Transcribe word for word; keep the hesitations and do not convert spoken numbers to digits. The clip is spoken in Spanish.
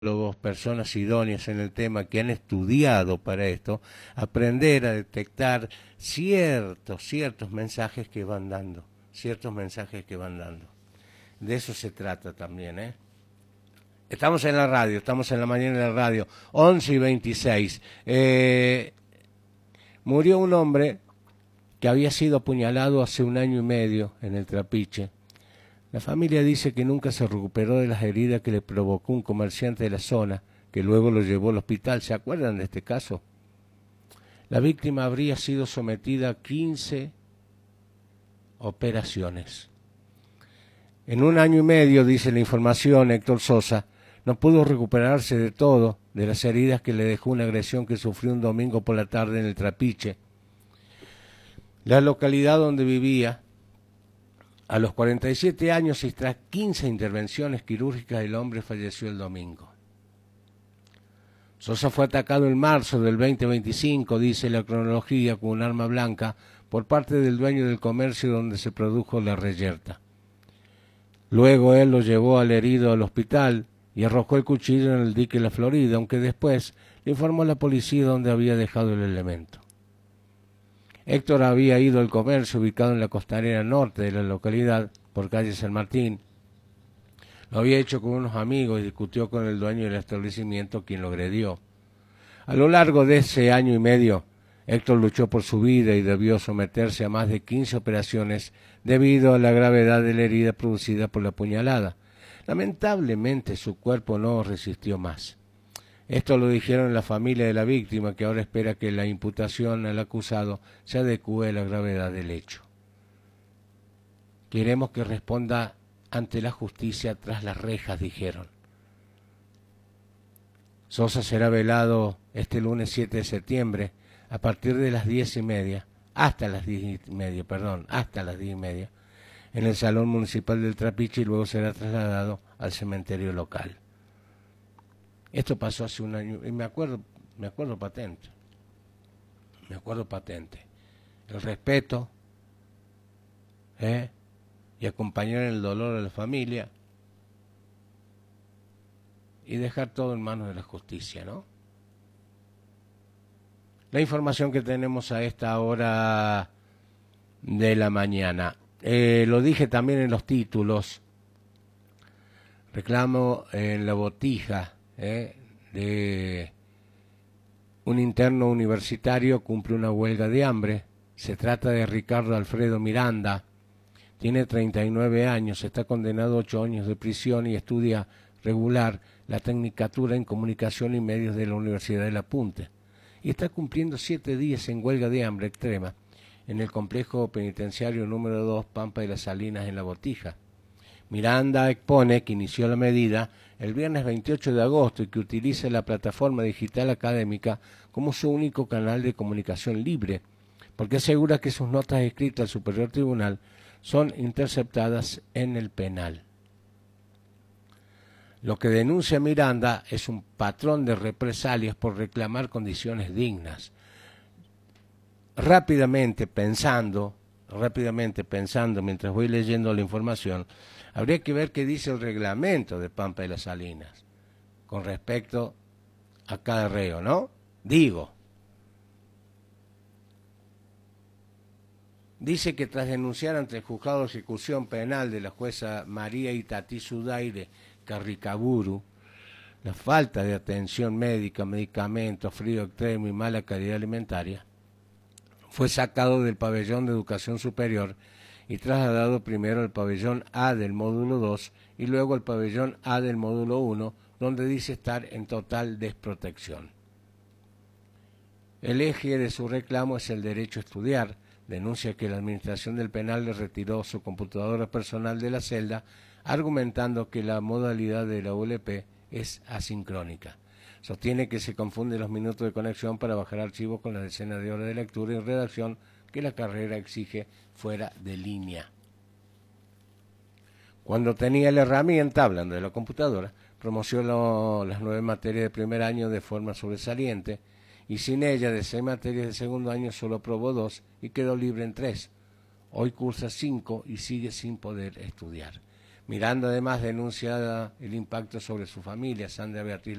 psicólogos, personas idóneas en el tema que han estudiado para esto, aprender a detectar ciertos, ciertos mensajes que van dando, ciertos mensajes que van dando. De eso se trata también, ¿eh? Estamos en la radio, estamos en la mañana de la radio, once y veintiséis. Eh, murió un hombre que había sido apuñalado hace un año y medio en el Trapiche. La familia dice que nunca se recuperó de las heridas que le provocó un comerciante de la zona, que luego lo llevó al hospital. ¿Se acuerdan de este caso? La víctima habría sido sometida a quince operaciones. En un año y medio, dice la información, Héctor Sosa no pudo recuperarse de todo, de las heridas que le dejó una agresión que sufrió un domingo por la tarde en el Trapiche, la localidad donde vivía. A los cuarenta y siete años y tras quince intervenciones quirúrgicas, el hombre falleció el domingo. Sosa fue atacado en marzo del veinte veinticinco, dice la cronología, con un arma blanca por parte del dueño del comercio donde se produjo la reyerta. Luego él lo llevó al herido al hospital y arrojó el cuchillo en el dique La Florida, aunque después le informó a la policía dónde había dejado el elemento. Héctor había ido al comercio ubicado en la costanera norte de la localidad, por calle San Martín. Lo había hecho con unos amigos y discutió con el dueño del establecimiento, quien lo agredió. A lo largo de ese año y medio, Héctor luchó por su vida y debió someterse a más de quince operaciones debido a la gravedad de la herida producida por la puñalada. Lamentablemente su cuerpo no resistió más. Esto lo dijeron la familia de la víctima, que ahora espera que la imputación al acusado se adecúe a la gravedad del hecho. Queremos que responda ante la justicia tras las rejas, dijeron. Sosa será velado este lunes siete de septiembre a partir de las diez y media, hasta las diez y media, perdón, hasta las diez y media, en el Salón Municipal del Trapiche, y luego será trasladado al cementerio local. Esto pasó hace un año, y me acuerdo, me acuerdo patente, me acuerdo patente. El respeto, ¿eh? Y acompañar el dolor a la familia, y dejar todo en manos de la justicia, ¿no? La información que tenemos a esta hora de la mañana. Eh, lo dije también en los títulos. Reclamo en La Botija, ¿eh? de un interno universitario cumple una huelga de hambre. Se trata de Ricardo Alfredo Miranda. Tiene treinta y nueve años, está condenado a ocho años de prisión y estudia regular la Tecnicatura en Comunicación y Medios de la Universidad del Apunte. Y está cumpliendo siete días en huelga de hambre extrema en el complejo penitenciario número dos, Pampa de las Salinas, en La Botija. Miranda expone que inició la medida el viernes veintiocho de agosto y que utiliza la plataforma digital académica como su único canal de comunicación libre, porque asegura que sus notas escritas al Superior Tribunal son interceptadas en el penal. Lo que denuncia Miranda es un patrón de represalias por reclamar condiciones dignas. Rápidamente pensando, rápidamente pensando, mientras voy leyendo la información, habría que ver qué dice el reglamento de Pampa de las Salinas con respecto a cada reo, ¿no? Digo, dice que tras denunciar ante el juzgado de ejecución penal de la jueza María Itatí Sudaire Carricaburu la falta de atención médica, medicamentos, frío extremo y mala calidad alimentaria, fue sacado del pabellón de educación superior y trasladado primero al pabellón A del módulo dos y luego al pabellón A del módulo uno, donde dice estar en total desprotección. El eje de su reclamo es el derecho a estudiar. Denuncia que la administración del penal le retiró su computadora personal de la celda, argumentando que la modalidad de la U L P es asincrónica. Sostiene que se confunden los minutos de conexión para bajar archivos con la decena de horas de lectura y redacción que la carrera exige fuera de línea. Cuando tenía la herramienta, hablando de la computadora, promocionó las nueve materias de primer año de forma sobresaliente, y sin ella, de seis materias de segundo año, solo aprobó dos y quedó libre en tres. Hoy cursa cinco y sigue sin poder estudiar. Miranda además denuncia el impacto sobre su familia. Sandra Beatriz